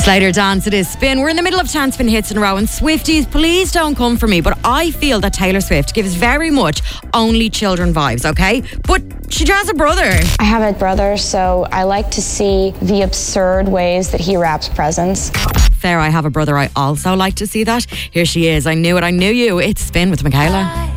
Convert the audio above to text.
Slater Dance, it is Spin. We're in the middle of 10 Spin hits in a row, and Swifties, please don't come for me, but I feel that Taylor Swift gives very much only children vibes, okay? But she has a brother. I have a brother, so I like to see the absurd ways that he wraps presents. Fair, I have a brother. I also like to see that. Here she is. I knew it. I knew you. It's Spin with Michaela.